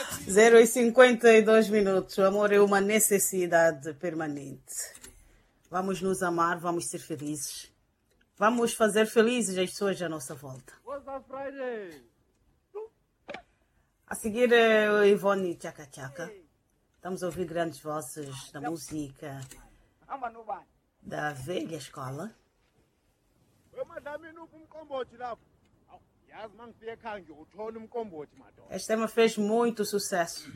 0h52. O amor é uma necessidade permanente. Vamos nos amar, vamos ser felizes. Vamos fazer felizes as pessoas à nossa volta. A seguir é o Ivone Chaka Chaka. Estamos a ouvir grandes vozes da música da velha escola. Este tema fez muito sucesso.